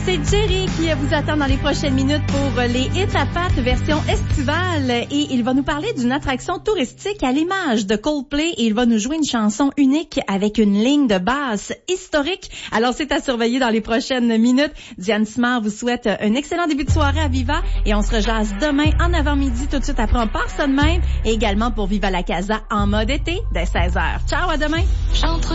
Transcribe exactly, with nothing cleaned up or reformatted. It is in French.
C'est Jerry qui vous attend dans les prochaines minutes pour les hits à pattes version estivale et il va nous parler d'une attraction touristique à l'image de Coldplay et il va nous jouer une chanson unique avec une ligne de basse historique. Alors c'est à surveiller dans les prochaines minutes. Diane Simard vous souhaite un excellent début de soirée à Viva et on se rejase demain en avant-midi tout de suite après on part ça de même et également pour Viva la Casa en mode été dès seize heures. Ciao, à demain! J'entre